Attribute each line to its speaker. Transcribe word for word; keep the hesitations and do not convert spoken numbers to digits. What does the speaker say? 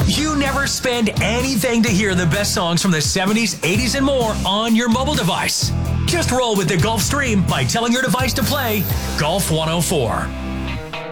Speaker 1: You never spend anything to hear the best songs from the seventies, eighties, and more on your mobile device. Just roll with the Gulfstream by telling your device to play Golf one oh four.